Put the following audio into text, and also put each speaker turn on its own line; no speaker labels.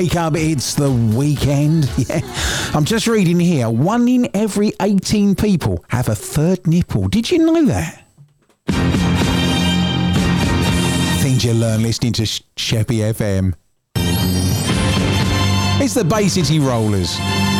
Wake up, it's the weekend. Yeah. I'm just reading here, 1 in every 18 people have a third nipple. Did you know that? Things you learn listening to Sheppy FM. It's the Bay City Rollers.